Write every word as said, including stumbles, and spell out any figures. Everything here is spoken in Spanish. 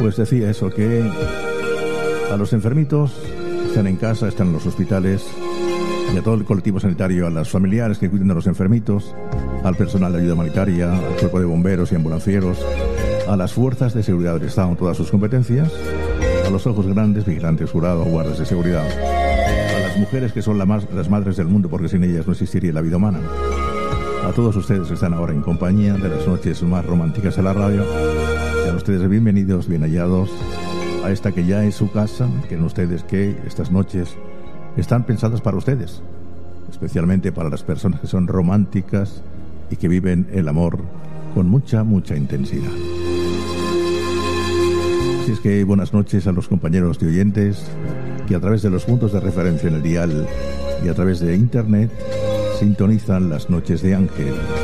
Pues decía eso, que a los enfermitos están en casa, están en los hospitales, y a todo el colectivo sanitario, a los familiares que cuiden de los enfermitos, al personal de ayuda humanitaria, al cuerpo de bomberos y ambulancieros, a las fuerzas de seguridad del Estado en todas sus competencias, a los ojos grandes, vigilantes, jurados, guardias de seguridad, a las mujeres que son la más, las madres del mundo, porque sin ellas no existiría la vida humana, a todos ustedes que están ahora en compañía de las noches más románticas de la radio, sean ustedes bienvenidos, bien hallados a esta que ya es su casa, quieren ustedes que estas noches están pensadas para ustedes, especialmente para las personas que son románticas y que viven el amor con mucha, mucha intensidad. Así es que buenas noches a los compañeros de oyentes que a través de los puntos de referencia en el dial y a través de internet sintonizan las noches de Ángel.